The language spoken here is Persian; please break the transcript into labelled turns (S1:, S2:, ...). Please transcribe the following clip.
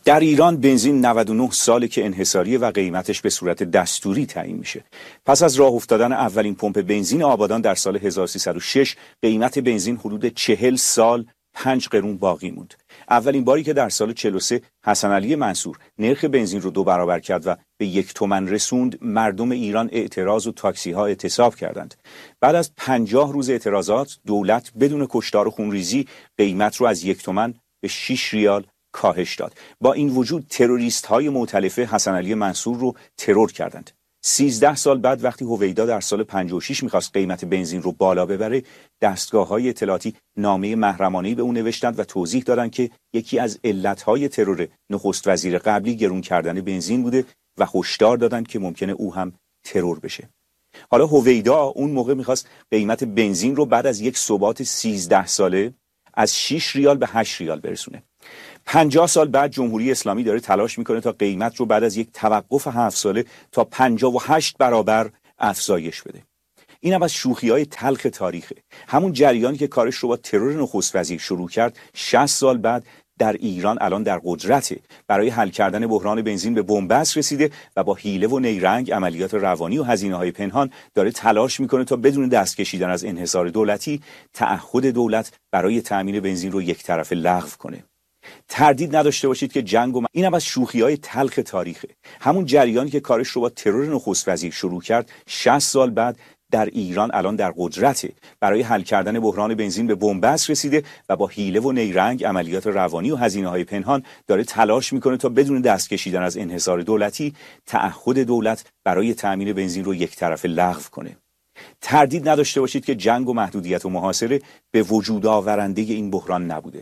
S1: در ایران بنزین 99 ساله که انحصاریه و قیمتش به صورت دستوری تعیین میشه. پس از راه افتادن اولین پمپ بنزین آبادان در سال 1306 قیمت بنزین حدود 40 سال 5 قرون باقی موند. اولین باری که در سال 43 حسن علی منصور نرخ بنزین رو 2 برابر کرد و به 1 تومن رسوند، مردم ایران اعتراض و تاکسی ها اعتصاب کردند. بعد از 50 روز اعتراضات، دولت بدون کشتار و خونریزی قیمت رو از 1 تومن به 6 ریال کاهش داد. با این وجود تروریست های مؤتلفه حسن علی منصور رو ترور کردند. 13 سال بعد وقتی هویدا در سال 56 میخواست قیمت بنزین رو بالا ببره، دستگاه‌های اطلاعاتی نامه محرمانه‌ای به اون نوشتند و توضیح دادند که یکی از علتهای ترور نخست وزیر قبلی گرون کردن بنزین بوده و هشدار دادند که ممکنه او هم ترور بشه. حالا هویدا اون موقع میخواست قیمت بنزین رو بعد از یک ثبات 13 ساله از 6 ریال به 8 ریال برسونه. 50 سال بعد جمهوری اسلامی داره تلاش میکنه تا قیمت رو بعد از یک توقف 7 ساله تا 58 برابر افزایش بده. این هم از شوخی‌های تلخ تاریخه. همون جریانی که کارش رو با ترور نخست وزیر شروع کرد 60 سال بعد در ایران الان در قدرته. برای حل کردن بحران بنزین به بنبست رسیده و با حیله و نیرنگ، عملیات روانی و هزینه‌های پنهان داره تلاش میکنه تا بدون دست کشیدن از انحصار دولتی تعهد دولت برای تأمین بنزین رو یک طرفه لغو کنه. تردید نداشته باشید که این هم از شوخی‌های تلخ تاریخه. همون جریانی که کارش رو با ترور نخست وزیر شروع کرد 60 سال بعد در ایران الان در قدرته. برای حل کردن بحران بنزین به بنبست رسیده و با حیله و نیرنگ، عملیات روانی و هزینه‌های پنهان داره تلاش میکنه تا بدون دست کشیدن از انحصار دولتی تعهد دولت برای تأمین بنزین رو یک طرفه لغو کنه. تردید نداشته باشید که جنگ و محدودیت و محاصره به وجود آورنده این بحران نبوده.